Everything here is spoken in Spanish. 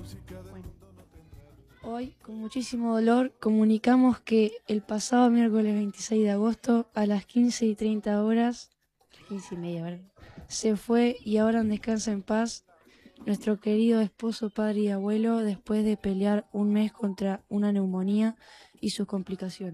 Bueno, hoy, con muchísimo dolor, comunicamos que el pasado miércoles 26 de agosto, a las 15:30 horas, 15:30, ¿verdad? Se fue y ahora descansa en paz nuestro querido esposo, padre y abuelo, después de pelear un mes contra una neumonía y sus complicaciones.